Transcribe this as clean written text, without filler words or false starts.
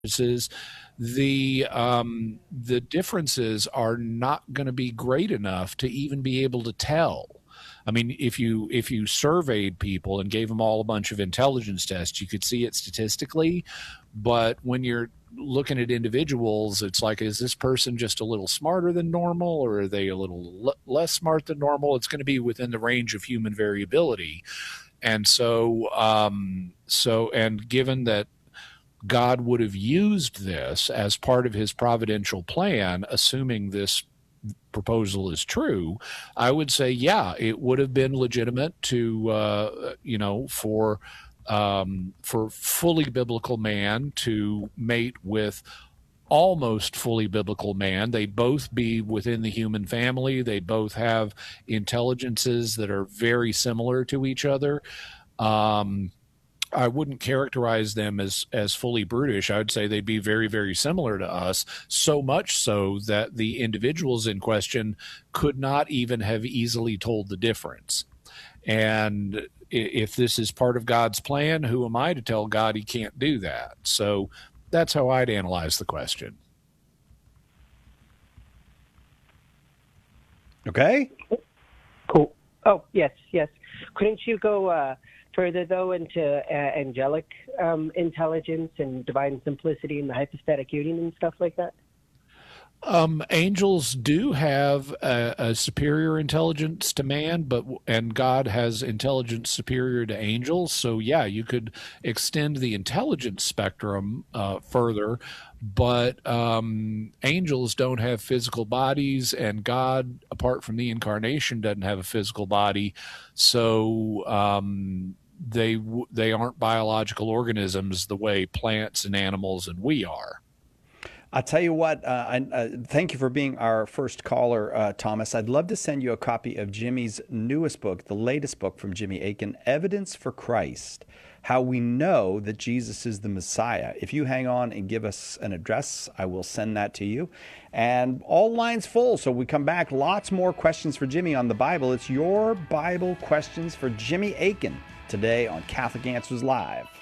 the differences are not going to be great enough to even be able to tell. I mean, if you surveyed people and gave them all a bunch of intelligence tests, you could see it statistically. But when you're looking at individuals, it's like, is this person just a little smarter than normal, or are they a little less smart than normal? It's going to be within the range of human variability. And and given that God would have used this as part of his providential plan, assuming this proposal is true, I would say, yeah, it would have been legitimate to, for fully biblical man to mate with almost fully biblical man. They'd both be within the human family. They'd both have intelligences that are very similar to each other. I wouldn't characterize them as fully brutish. I would say they'd be very, very similar to us, so much so that the individuals in question could not even have easily told the difference. And if this is part of God's plan, who am I to tell God he can't do that? So that's how I'd analyze the question. Okay. Cool. Oh, yes. Couldn't you go further, though, into angelic intelligence and divine simplicity and the hypostatic union and stuff like that? Angels do have a superior intelligence to man, and God has intelligence superior to angels. So yeah, you could extend the intelligence spectrum further, but angels don't have physical bodies, and God, apart from the incarnation, doesn't have a physical body. So they aren't biological organisms the way plants and animals and we are. I'll tell you what, thank you for being our first caller, Thomas. I'd love to send you a copy of Jimmy's newest book, the latest book from Jimmy Akin, Evidence for Christ, How We Know That Jesus is the Messiah. If you hang on and give us an address, I will send that to you. And all lines full, so we come back. Lots more questions for Jimmy on the Bible. It's your Bible questions for Jimmy Akin today on Catholic Answers Live.